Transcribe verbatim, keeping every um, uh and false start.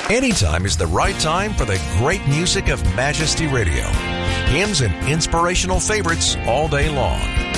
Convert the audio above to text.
Anytime is the right time for the great music of Majesty Radio. Hymns and inspirational favorites all day long.